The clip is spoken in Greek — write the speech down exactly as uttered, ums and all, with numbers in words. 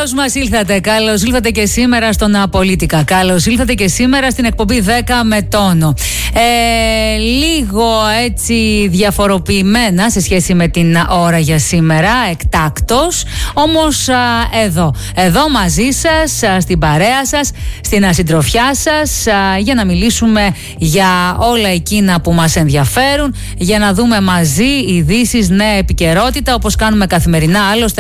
Καλώς μας ήλθατε. Καλώς ήλθατε και σήμερα στον Απολίτικα. Καλώς ήλθατε και σήμερα στην εκπομπή δέκα με τόνο. Ε, λίγο έτσι διαφοροποιημένα σε σχέση με την ώρα για σήμερα, εκτάκτος. Όμως α, εδώ, εδώ μαζί σας, α, στην παρέα σας, στην ασυντροφιά σας, α, για να μιλήσουμε για όλα εκείνα που μας ενδιαφέρουν, για να δούμε μαζί ειδήσεις, νέα επικαιρότητα, όπως κάνουμε καθημερινά άλλωστε